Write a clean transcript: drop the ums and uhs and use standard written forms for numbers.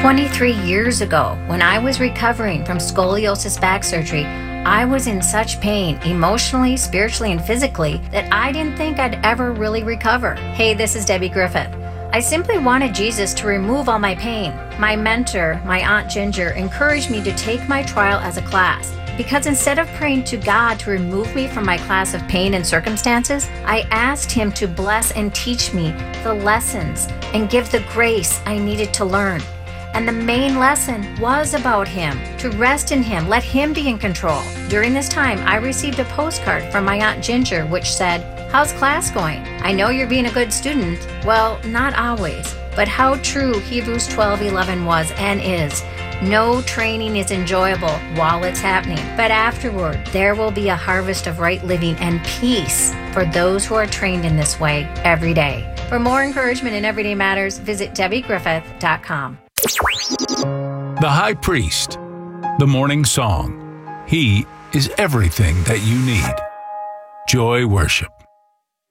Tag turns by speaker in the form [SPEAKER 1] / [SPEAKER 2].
[SPEAKER 1] 23 years ago, when I was recovering from scoliosis back surgery, I was in such pain, emotionally, spiritually, and physically, that I didn't think I'd ever really recover. Hey, this is Debbie Griffith. I simply wanted Jesus to remove all my pain. My mentor, my Aunt Ginger, encouraged me to take my trial as a class. Because instead of praying to God to remove me from my class of pain and circumstances, I asked Him to bless and teach me the lessons and give the grace I needed to learn. And the main lesson was about Him, to rest in Him, let Him be in control. During this time, I received a postcard from my Aunt Ginger which said, "How's class going? I know you're being a good student." Well, not always, but how true Hebrews 12:11 was and is. No training is enjoyable while it's happening, but afterward, there will be a harvest of right living and peace for those who are trained in this way every day. For more encouragement in Everyday Matters, visit DebbieGriffith.com.
[SPEAKER 2] The High Priest, the Morning Song. He is everything that you need. Joy Worship.